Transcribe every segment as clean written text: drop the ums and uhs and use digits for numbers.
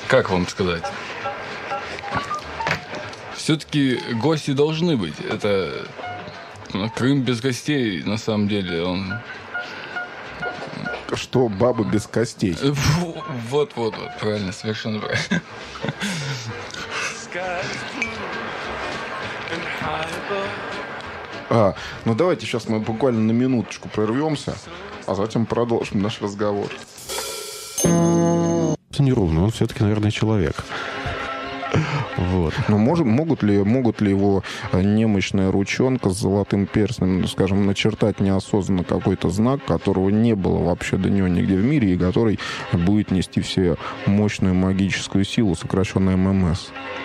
как вам сказать? Все-таки гости должны быть. Это Крым без гостей, на самом деле, он... Что баба без костей. Вот, правильно, совершенно правильно. Ну давайте сейчас мы буквально на минуточку прервемся, а затем продолжим наш разговор. Неровно, он все-таки, наверное, человек. Вот. Но могут ли его немощная ручонка с золотым перстнем, скажем, начертать неосознанно какой-то знак, которого не было вообще до него нигде в мире, и который будет нести все мощную магическую силу, сокращенную ММС?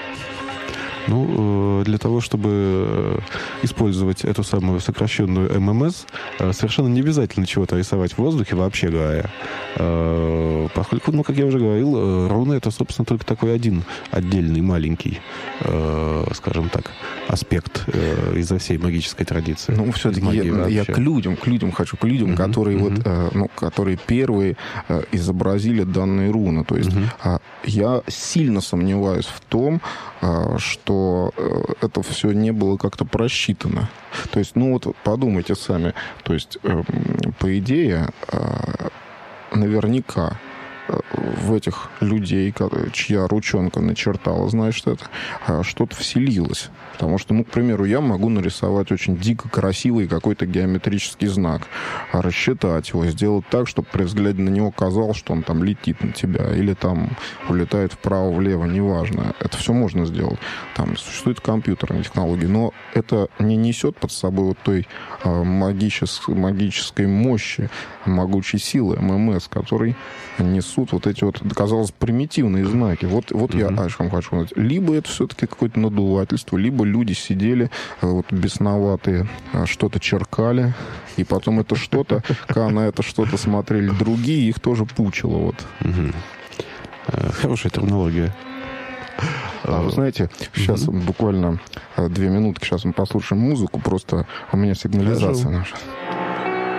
Ну, для того, чтобы использовать эту самую сокращенную ММС, совершенно не обязательно чего-то рисовать в воздухе, вообще говоря. Поскольку, ну, как я уже говорил, руны — это, собственно, только такой один отдельный, маленький, скажем так, аспект из-за всей магической традиции. Ну, все-таки я к людям хочу, которые, которые первые изобразили данные руны. То есть я сильно сомневаюсь в том, что это все не было как-то просчитано. То есть, ну вот подумайте сами. То есть, по идее, наверняка в этих людей, чья ручонка начертала, значит, это что-то вселилось. Потому что, ну, к примеру, я могу нарисовать очень дико красивый какой-то геометрический знак, рассчитать его, сделать так, чтобы при взгляде на него казалось, что он там летит на тебя, или там улетает вправо-влево, неважно. Это все можно сделать. Там существуют компьютерные технологии, но это не несет под собой вот той магической мощи, могучей силы ММС, который несут вот эти вот, казалось, примитивные знаки. Вот я о чем хочу сказать. Либо это все-таки какое-то надувательство, либо люди сидели вот бесноватые, что-то черкали, и потом это что-то, когда на это что-то смотрели другие, их тоже пучило. Вот. Хорошая терминология. Вы знаете, сейчас буквально 2 минутки, сейчас мы послушаем музыку, просто у меня сигнализация наша.